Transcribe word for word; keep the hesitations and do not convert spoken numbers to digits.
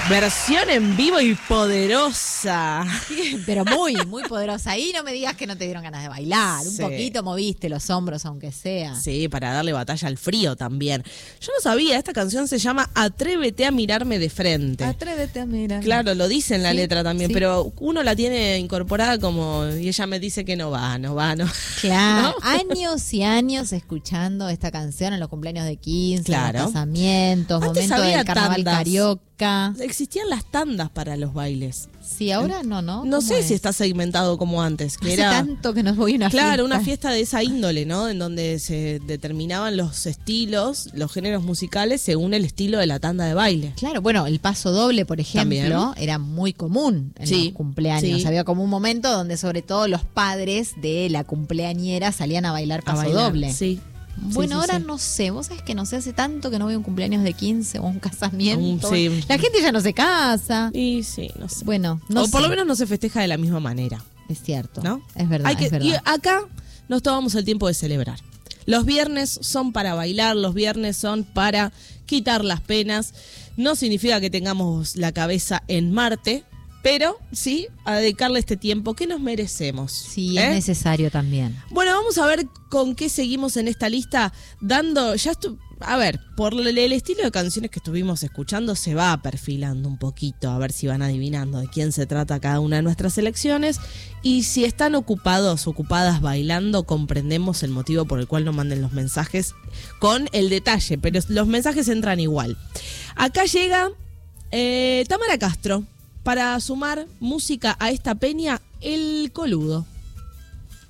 Versión en vivo y poderosa. Pero muy, muy poderosa. Ahí no me digas que no te dieron ganas de bailar. Un Sí. poquito moviste los hombros, aunque sea. Sí, para darle batalla al frío también. Yo no sabía, esta canción se llama Atrévete a mirarme de frente. Atrévete a mirar. Claro, lo dice en la Sí, letra también, sí. pero uno la tiene incorporada como, y ella me dice que no va, no va, no. Claro, ¿No? años y años escuchando esta canción en los cumpleaños de quince, Claro. en los casamientos, Antes momento había del carnaval tandas. carioca. Existían las tandas para los bailes. Sí, ahora no, ¿no? No ¿Cómo sé es? si está segmentado como antes, que Hace era tanto que no voy a una fiesta. claro, una fiesta de esa índole, ¿no? En donde se determinaban los estilos, los géneros musicales según el estilo de la tanda de baile. Claro, bueno, el paso doble, por ejemplo, También. era muy común en Sí, los cumpleaños. sí. Había como un momento donde sobre todo los padres de la cumpleañera salían a bailar A paso bailar, doble. Sí. Bueno, Sí, sí, ahora sí. no sé, vos sabés que no sé, hace tanto que no voy a un cumpleaños de quince o un casamiento. Un- sí. La gente ya no se casa. Y sí, no sé. Bueno, no o por sé. lo menos no se festeja de la misma manera, Es cierto, ¿no? es verdad, Hay que- es verdad. Y acá nos tomamos el tiempo de celebrar. Los viernes son para bailar, los viernes son para quitar las penas. No significa que tengamos la cabeza en Marte, pero sí a dedicarle este tiempo que nos merecemos. Sí, ¿eh? es necesario también. Bueno, vamos a ver con qué seguimos en esta lista dando, ya estu- a ver, por el, el estilo de canciones que estuvimos escuchando se va perfilando un poquito, a ver si van adivinando de quién se trata cada una de nuestras selecciones y si están ocupados, ocupadas bailando, comprendemos el motivo por el cual no manden los mensajes con el detalle, pero los mensajes entran igual. Acá llega eh, Tamara Castro para sumar música a esta peña, El Coludo.